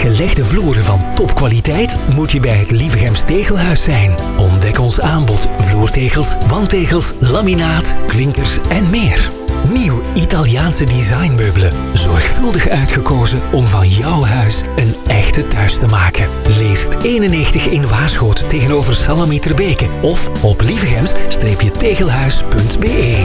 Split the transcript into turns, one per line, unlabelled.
gelegde vloeren van topkwaliteit moet je bij het Lievegems Tegelhuis zijn. Ontdek ons aanbod vloertegels, wandtegels, laminaat, klinkers en meer. Nieuw Italiaanse designmeubelen. Zorgvuldig uitgekozen om van jouw huis een echte thuis te maken. Leest 91 in Waarschoot tegenover Salami Terbeke of op lievegems-tegelhuis.be.